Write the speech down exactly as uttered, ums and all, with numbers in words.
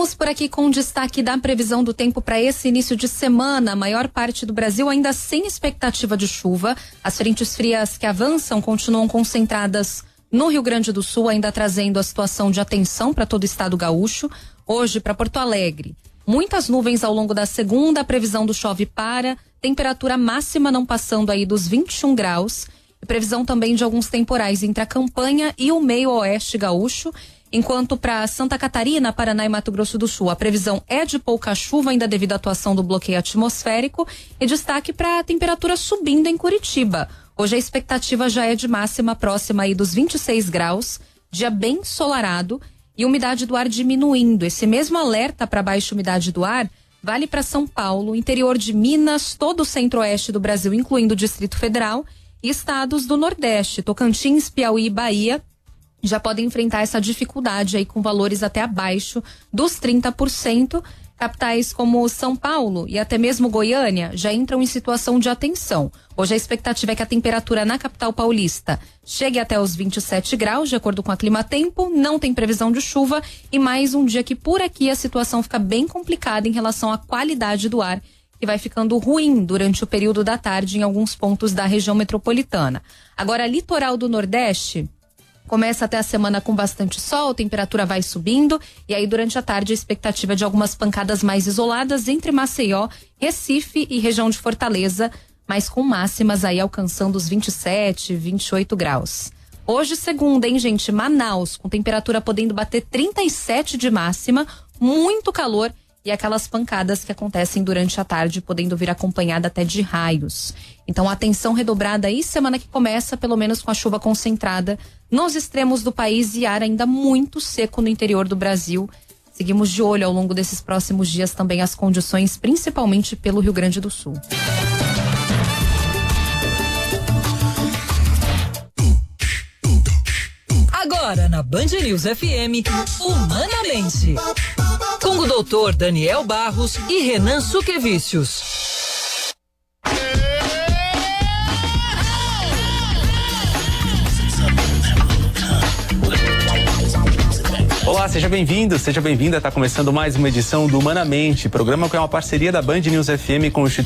Seguimos por aqui com o destaque da previsão do tempo para esse início de semana. A maior parte do Brasil ainda sem expectativa de chuva. As frentes frias que avançam continuam concentradas no Rio Grande do Sul, ainda trazendo a situação de atenção para todo o estado gaúcho. Hoje, para Porto Alegre, muitas nuvens ao longo da segunda, a previsão do chove para, temperatura máxima não passando aí dos vinte e um graus. E previsão também de alguns temporais entre a campanha e o meio oeste gaúcho. Enquanto para Santa Catarina, Paraná e Mato Grosso do Sul, a previsão é de pouca chuva, ainda devido à atuação do bloqueio atmosférico, e destaque para a temperatura subindo em Curitiba. Hoje a expectativa já é de máxima próxima aí dos vinte e seis graus, dia bem ensolarado e umidade do ar diminuindo. Esse mesmo alerta para baixa umidade do ar vale para São Paulo, interior de Minas, todo o centro-oeste do Brasil, incluindo o Distrito Federal, e estados do Nordeste, Tocantins, Piauí e Bahia, já podem enfrentar essa dificuldade aí com valores até abaixo dos trinta por cento. Capitais como São Paulo e até mesmo Goiânia já entram em situação de atenção. Hoje a expectativa é que a temperatura na capital paulista chegue até os vinte e sete graus, de acordo com a Climatempo, não tem previsão de chuva e mais um dia que por aqui a situação fica bem complicada em relação à qualidade do ar, que vai ficando ruim durante o período da tarde em alguns pontos da região metropolitana. Agora, litoral do Nordeste começa até a semana com bastante sol, a temperatura vai subindo e aí durante a tarde a expectativa de algumas pancadas mais isoladas entre Maceió, Recife e região de Fortaleza, mas com máximas aí alcançando os vinte e sete, vinte e oito graus. Hoje, segunda, hein, gente? Manaus, com temperatura podendo bater trinta e sete de máxima, muito calor e aquelas pancadas que acontecem durante a tarde, podendo vir acompanhada até de raios. Então, atenção redobrada aí, semana que começa, pelo menos com a chuva concentrada nos extremos do país e ar ainda muito seco no interior do Brasil. Seguimos de olho ao longo desses próximos dias também as condições, principalmente pelo Rio Grande do Sul. Agora na Band News F M, Humanamente, com o doutor Daniel Barros e Renan Suquevicius. Olá, seja bem-vindo, seja bem-vinda. Está começando mais uma edição do Humanamente, programa que é uma parceria da Band News F M com o Instituto